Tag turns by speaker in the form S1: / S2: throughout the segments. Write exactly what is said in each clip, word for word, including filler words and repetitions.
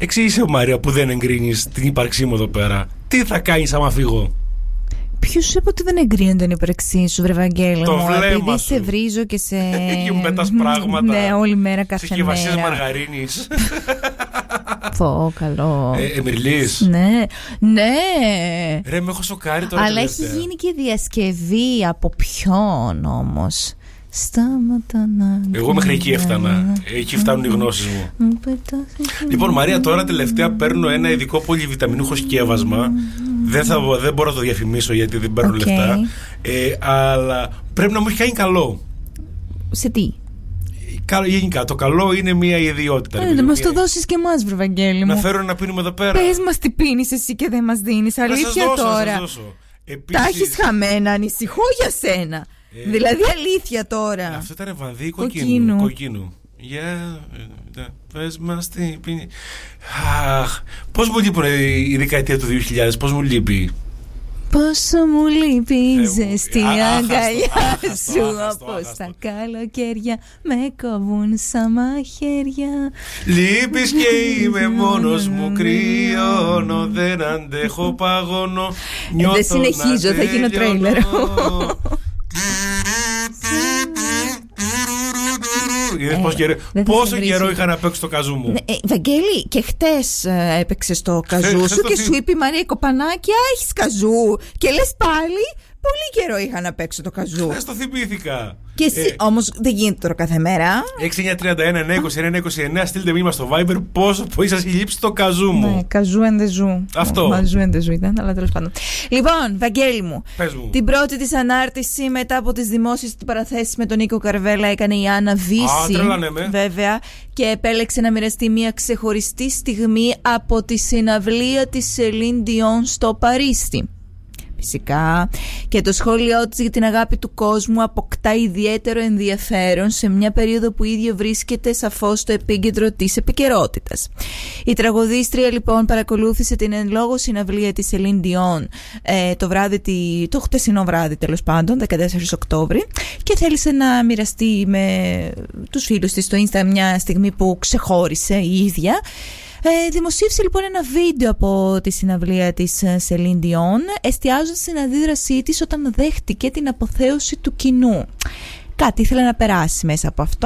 S1: Εξήγησε, Μαρία, που δεν εγκρίνεις την ύπαρξή μου εδώ πέρα. Τι θα κάνεις άμα φύγω?
S2: Ποιος σου είπε ότι δεν εγκρίνει την ύπαρξή σου, βρε Βαγγέλη
S1: Το
S2: μου?
S1: βλέμμα
S2: Επειδή
S1: σου.
S2: σε βρίζω και σε.
S1: Και μου πετάς πράγματα.
S2: Ναι, όλη μέρα, κάθε μέρα.
S1: Συσκευασίες μαργαρίνης.
S2: Πω, καλό.
S1: ε, Εμυρλής.
S2: Ναι, ναι.
S1: Ρε, με έχω σοκάρει τώρα.
S2: Αλλά έχει γίνει και διασκευή. Από ποιον όμως? Στάματα να.
S1: Εγώ μέχρι εκεί έφτανα. Εκεί φτάνουν οι γνώσεις μου. Λοιπόν, Μαρία, τώρα τελευταία παίρνω ένα ειδικό πολυβιταμινούχο σκεύασμα. Δεν, θα, δεν μπορώ να το διαφημίσω γιατί δεν παίρνω okay. λεφτά. Ε, αλλά πρέπει να μου έχει κάνει καλό.
S2: Σε τι?
S1: Γενικά, το καλό είναι μια ιδιότητα.
S2: Ε, να μας το δώσεις και εμάς, βρε Βαγγέλη μου.
S1: Να φέρω να πίνουμε εδώ πέρα.
S2: Πες μας τι πίνεις εσύ και δεν μας δίνεις. Αλήθεια
S1: δώσω,
S2: τώρα.
S1: Επίσης...
S2: Τα έχεις χαμένα, ανησυχώ για σένα. Ε... Δηλαδή αλήθεια τώρα.
S1: Αυτό ήταν βανδύ κοκκίνου. Κοκκίνου. Για πες μας τι πίνει. Αχ, πώς μου λείπουν η δεκαετία του δύο χιλιάδες, πώς μου λείπει.
S2: Πόσο μου λείπει η ζεστή αγκαλιά σου, όπως τα καλοκαίρια με κόβουν σαν μαχαίρια.
S1: Λείπεις και είμαι μόνος μου, κρυώνω, δεν αντέχω, παγώνω.
S2: Δεν συνεχίζω, θα γίνω τρέιλερ.
S1: Ε, πόσο καιρό, πόσο καιρό είχα να παίξω το καζού μου.
S2: Ε, Βαγγέλη, και χτες ε, έπαιξες το καζού χτες, σου και σου είπε η Μαρία Κοπανάκη, έχεις καζού. Και λες πάλι, πολύ καιρό είχα να παίξω το καζού.
S1: Χθες το θυμήθηκα.
S2: Και εσύ, ε, όμως δεν γίνεται τώρα κάθε μέρα.
S1: έξι εννιά τριάντα ένα εννιά είκοσι ένα είκοσι εννιά, στείλτε μήνυμα στο Viber πόσο που σας έχει λείψει το καζού μου.
S2: Ναι, καζού εντεζού.
S1: Αυτό.
S2: Μαζού εντεζού ήταν, αλλά τέλος πάντων. Λοιπόν, Βαγγέλη μου,
S1: πες μου.
S2: Την πρώτη της ανάρτηση μετά από τις δημόσιες παραθέσεις με τον Νίκο Καρβέλα έκανε η Άννα Βύση.
S1: Α, τρελάνε με.
S2: Βέβαια, και επέλεξε να μοιραστεί μια ξεχωριστή στιγμή από τη συναυλία της Celine Dion στο Παρίσι. Φυσικά, και το σχόλιο της για την αγάπη του κόσμου αποκτά ιδιαίτερο ενδιαφέρον σε μια περίοδο που ίδιο βρίσκεται σαφώς στο επίκεντρο της επικαιρότητας. Η τραγουδίστρια λοιπόν παρακολούθησε την εν λόγω συναυλία της Celine Dion ε, το, βράδυ, το χτεσινό βράδυ τέλος πάντων, δεκατέσσερις Οκτώβρη, και θέλησε να μοιραστεί με τους φίλους της στο Insta μια στιγμή που ξεχώρισε η ίδια. Ε, δημοσίευσε λοιπόν ένα βίντεο από τη συναυλία της Celine Dion, εστιάζοντας στην αντίδρασή της όταν δέχτηκε την αποθέωση του κοινού. Κάτι ήθελε να περάσει μέσα από αυτό.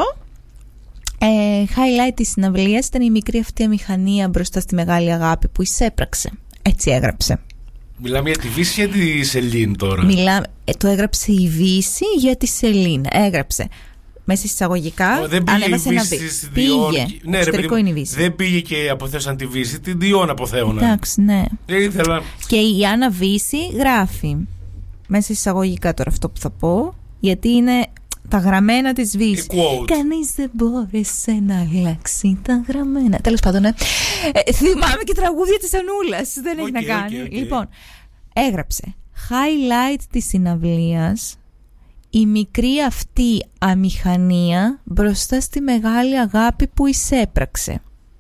S2: Ε, highlight της συναυλίας ήταν η μικρή αυτή αμηχανία μπροστά στη μεγάλη αγάπη που εισέπραξε. Έτσι έγραψε.
S1: Μιλάμε για τη Βύση ή για τη Celine τώρα?
S2: Μιλά, ε, το έγραψε η Βύση για τη Celine. Έγραψε μέσα εισαγωγικά, ανέβασε ένα βίντεο. Πήγε. Ναι, εξωτερικό είναι η Βύση.
S1: Δεν πήγε και αποθέωσαν τη Βύση, την Dion αποθέωναν.
S2: Εντάξει, ναι.
S1: Ήθελα.
S2: Και η Άννα Βύση γράφει μέσα εισαγωγικά τώρα αυτό που θα πω, γιατί είναι τα γραμμένα της Βύση. Κανείς δεν μπόρεσε να αλλάξει τα γραμμένα. Τέλος πάντων, ναι. ε, θυμάμαι και τραγούδια της Ανούλας. Δεν έχει okay, να κάνει. Okay, okay. Λοιπόν, έγραψε highlight της συναυλίας, η μικρή αυτή αμηχανία μπροστά στη μεγάλη αγάπη που εισέπραξε.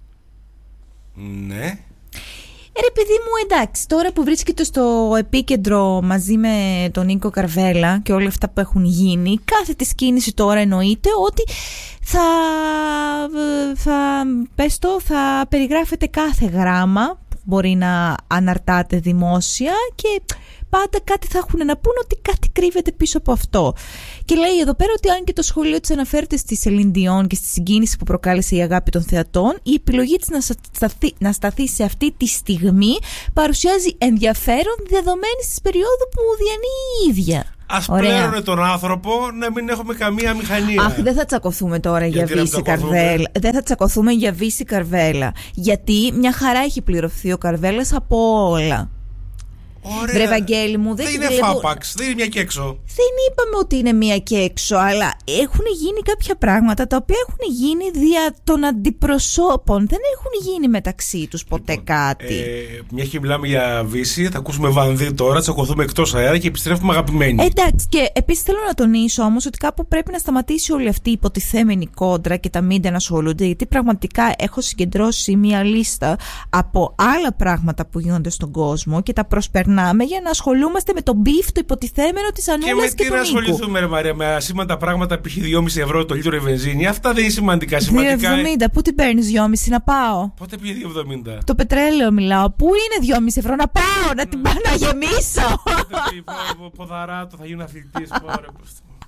S1: Ναι.
S2: Ρε παιδί μου, εντάξει, τώρα που βρίσκεται στο επίκεντρο μαζί με τον Νίκο Καρβέλα και όλα αυτά που έχουν γίνει, κάθε της κίνηση τώρα εννοείται ότι θα, θα, πες το, θα περιγράφεται κάθε γράμμα που μπορεί να αναρτάται δημόσια και πάντα κάτι θα έχουν να πούνε ότι κάτι κρύβεται πίσω από αυτό. Και λέει εδώ πέρα ότι αν και το σχολείο της αναφέρεται στη Celine Dion και στη συγκίνηση που προκάλεσε η αγάπη των θεατών, η επιλογή της να σταθεί, να σταθεί σε αυτή τη στιγμή παρουσιάζει ενδιαφέρον δεδομένης της περίοδου που διανύει η ίδια.
S1: Ας πλέρωνε τον άνθρωπο να μην έχουμε καμία μηχανία.
S2: Αχ, δεν θα τσακωθούμε τώρα γιατί για Βύση Καρβέλα. Δεν θα τσακωθούμε για Βύση Καρβέλα. Γιατί μια χαρά έχει πληρωθεί ο Καρβέλας από όλα.
S1: Ωραία.
S2: Βρε Βαγγέλη μου, δεν,
S1: δεν είναι
S2: βλέπω...
S1: φάπαξ, δεν είναι μια και έξω.
S2: Δεν είπαμε ότι είναι μια και έξω, αλλά έχουν γίνει κάποια πράγματα τα οποία έχουν γίνει δια των αντιπροσώπων. Δεν έχουν γίνει μεταξύ τους ποτέ λοιπόν, κάτι.
S1: Ε, μια και μιλάμε για Βύση, θα ακούσουμε βανδύ τώρα, τσακωθούμε εκτός αέρα και επιστρέφουμε αγαπημένοι.
S2: Εντάξει, και επίσης θέλω να τονίσω όμως ότι κάπου πρέπει να σταματήσει όλη αυτή η υποτιθέμενη κόντρα και τα μίντια να ασχολούνται, γιατί πραγματικά έχω συγκεντρώσει μια λίστα από άλλα πράγματα που γίνονται στον κόσμο και τα προσπερνάω περνάμε για να ασχολούμαστε με το μπιφ, το υποτιθέμενο της Ανούλας και, και του Νίκου.
S1: Και με τι να ασχοληθούμε, ρε Μαρία, με ασήμαντα πράγματα, π.χ. δυόμισι ευρώ το λίτρο η βενζίνη. Αυτά δεν είναι σημαντικά. Σημαντικά
S2: δύο εβδομήντα, πού την παίρνεις δυόμισι να πάω?
S1: Πότε πήγε δύο εβδομήντα?
S2: Το πετρέλαιο μιλάω. Πού είναι δυόμισι ευρώ να πάω, να την πάω να γεμίσω?
S1: Ποδαράτο, θα γίνω αθλητής.